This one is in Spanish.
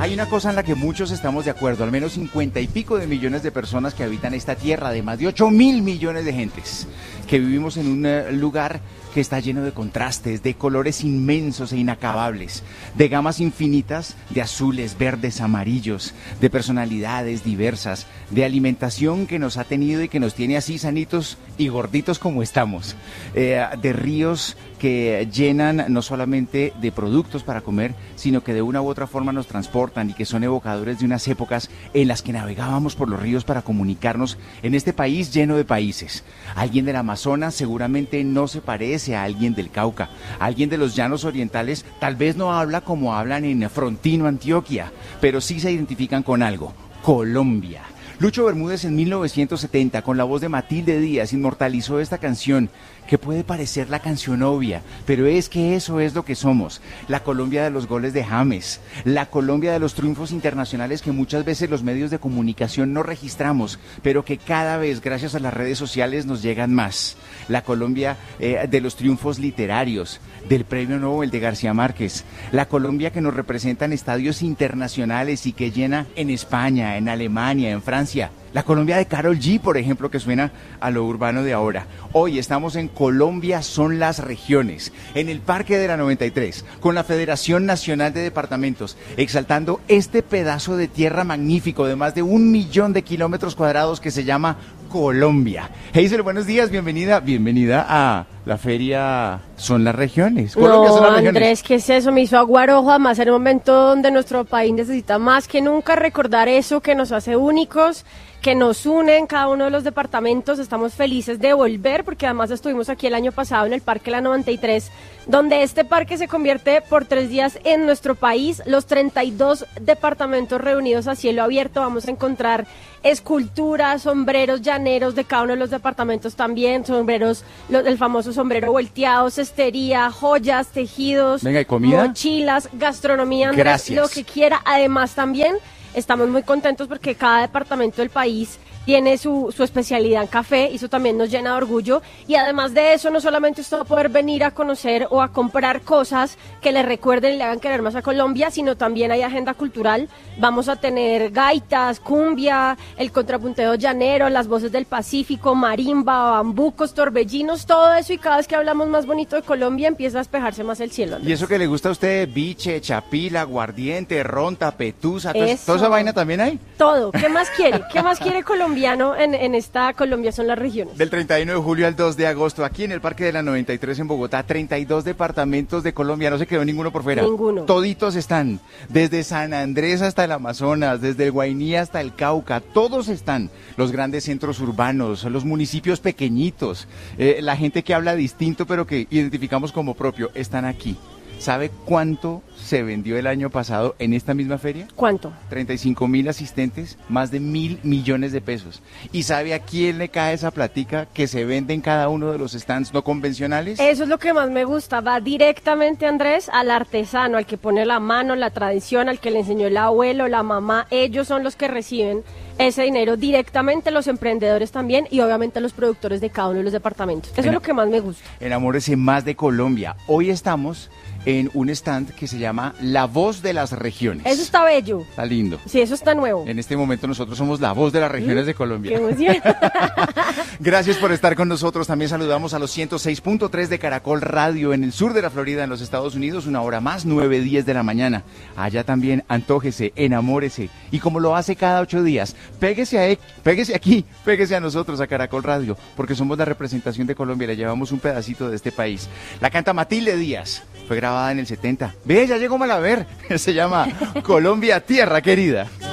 Hay una cosa en la que muchos estamos de acuerdo, al menos 50 y pico de millones de personas que habitan esta tierra, de más de 8.000 millones de gentes, que vivimos en un lugar que está lleno de contrastes, de colores inmensos e inacabables, de gamas infinitas, de azules, verdes, amarillos, de personalidades diversas, de alimentación que nos ha tenido y que nos tiene así sanitos y gorditos como estamos, de ríos que llenan no solamente de productos para comer, sino que de una u otra forma nos transportan y que son evocadores de unas épocas en las que navegábamos por los ríos para comunicarnos en este país lleno de países. Alguien del Amazonas seguramente no se parece a alguien del Cauca. Alguien de los llanos orientales tal vez no habla como hablan en Frontino, Antioquia, pero sí se identifican con algo: Colombia. Lucho Bermúdez en 1970, con la voz de Matilde Díaz, inmortalizó esta canción, que puede parecer la canción obvia, pero es que eso es lo que somos: la Colombia de los goles de James, la Colombia de los triunfos internacionales que muchas veces los medios de comunicación no registramos, pero que cada vez, gracias a las redes sociales, nos llegan más. La Colombia de los triunfos literarios, del Premio Nobel de García Márquez, la Colombia que nos representa en estadios internacionales y que llena en España, en Alemania, en Francia. La Colombia de Karol G, por ejemplo, que suena a lo urbano de ahora. Hoy estamos en Colombia son las regiones, en el Parque de la 93, con la Federación Nacional de Departamentos, exaltando este pedazo de tierra magnífico de más de 1 millón de kilómetros cuadrados que se llama Colombia. Hazel, buenos días, bienvenida a la feria Son las Regiones. Colombia son las regiones. Andrés, ¿qué es eso? Me hizo aguar ojo, además en un momento donde nuestro país necesita más que nunca recordar eso que nos hace únicos, que nos une en cada uno de los departamentos. Estamos felices de volver, porque además estuvimos aquí el año pasado en el Parque La 93, donde este parque se convierte por 3 días en nuestro país. Los 32 departamentos reunidos a cielo abierto. Vamos a encontrar esculturas, sombreros llaneros de cada uno de los departamentos también, sombreros, el famoso sombrero volteado, cestería, joyas, tejidos, venga, ¿y comida? Mochilas, gastronomía, Andrés, gracias, lo que quiera. Además también estamos muy contentos porque cada departamento del país tiene su especialidad en café, y eso también nos llena de orgullo. Y además de eso, no solamente usted va a poder venir a conocer o a comprar cosas que le recuerden y le hagan querer más a Colombia, sino también hay agenda cultural. Vamos a tener gaitas, cumbia, el contrapunteo llanero, las voces del Pacífico, marimba, bambucos, torbellinos, todo eso, y cada vez que hablamos más bonito de Colombia empieza a despejarse más el cielo, Andrés. ¿Y eso que le gusta a usted? Biche, chapila, aguardiente, ronta, petusa, ¿toda esa vaina también hay? Todo. ¿Qué más quiere? ¿Qué más quiere colombiano en esta Colombia son las regiones? Del 31 de julio al 2 de agosto, aquí en el Parque de la 93 en Bogotá, 32 departamentos de Colombia, no se quedó ninguno por fuera. Ninguno. Toditos están, desde San Andrés hasta el Amazonas, desde el Guainí hasta el Cauca, todos están. Los grandes centros urbanos, los municipios pequeñitos, la gente que habla distinto pero que identificamos como propio, están aquí. ¿Sabe cuánto se vendió el año pasado en esta misma feria? ¿Cuánto? 35.000 asistentes, más de 1.000 millones de pesos. ¿Y sabe a quién le cae esa platica que se vende en cada uno de los stands no convencionales? Eso es lo que más me gusta, va directamente, Andrés, al artesano, al que pone la mano, la tradición, al que le enseñó el abuelo, la mamá. Ellos son los que reciben ese dinero directamente, los emprendedores también, y obviamente los productores de cada uno de los departamentos. Eso es lo que más me gusta. Enamórese más de Colombia. Hoy estamos en un stand que se llama La Voz de las Regiones. Eso está bello. Está lindo. Sí, eso está nuevo. En este momento nosotros somos la voz de las regiones de Colombia. ¡Qué emoción! Gracias por estar con nosotros. También saludamos a los 106.3 de Caracol Radio en el sur de la Florida, en los Estados Unidos, 1 hora más, 9:10 de la mañana. Allá también antójese, enamórese. Y como lo hace cada 8 días, pégese aquí, pégese a nosotros, a Caracol Radio, porque somos la representación de Colombia, le llevamos un pedacito de este país. La canta Matilde Díaz, fue grabada en el 70. Ve, ya llegó Malaver, se llama Colombia, tierra querida.